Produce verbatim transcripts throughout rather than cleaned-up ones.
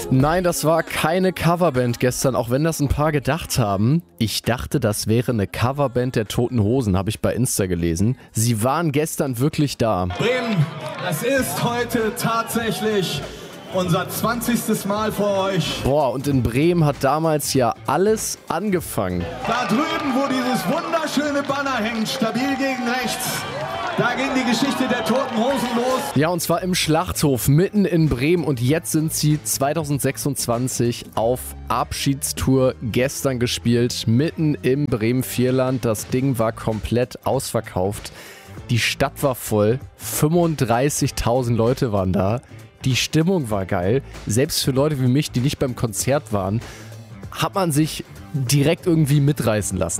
Nein, das war keine Coverband gestern, auch wenn das ein paar gedacht haben. Ich dachte, das wäre eine Coverband der Toten Hosen, habe ich bei Insta gelesen. Sie waren gestern wirklich da. Bremen, es ist heute tatsächlich unser zwanzigstes Mal vor euch. Boah, und in Bremen hat damals ja alles angefangen. Da drüben, wo dieses wunderschöne Banner hängt, stabil gegen rechts, da ging die Geschichte der Toten Hosen los. Ja, und zwar im Schlachthof mitten in Bremen. Und jetzt sind sie zwanzig sechsundzwanzig auf Abschiedstour gestern gespielt, mitten im Bremen-Vierland. Das Ding war komplett ausverkauft. Die Stadt war voll, fünfunddreißigtausend Leute waren da. Die Stimmung war geil. Selbst für Leute wie mich, die nicht beim Konzert waren, hat man sich direkt irgendwie mitreißen lassen.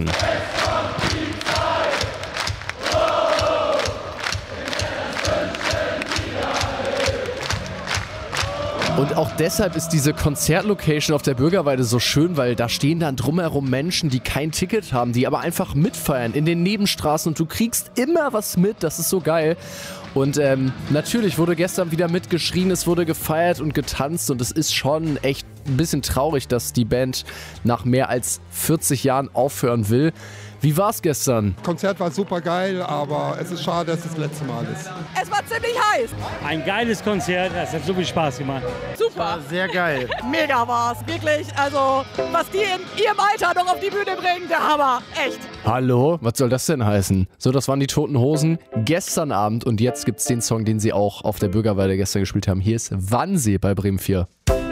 Und auch deshalb ist diese Konzertlocation auf der Bürgerweide so schön, weil da stehen dann drumherum Menschen, die kein Ticket haben, die aber einfach mitfeiern in den Nebenstraßen und du kriegst immer was mit, das ist so geil. Und ähm, natürlich wurde gestern wieder mitgeschrien, es wurde gefeiert und getanzt und es ist schon echt ein bisschen traurig, dass die Band nach mehr als vierzig Jahren aufhören will. Wie war's gestern? Das Konzert war super geil, aber es ist schade, dass es das letzte Mal ist. Es war ziemlich heiß. Ein geiles Konzert, es hat so viel Spaß gemacht. Super. Sehr geil. Mega war's, wirklich. Also, was die in ihrem Alter noch auf die Bühne bringen, der Hammer. Echt. Hallo? Was soll das denn heißen? So, das waren die Toten Hosen gestern Abend und jetzt gibt's den Song, den sie auch auf der Bürgerweide gestern gespielt haben. Hier ist Wannsee bei Bremen vier.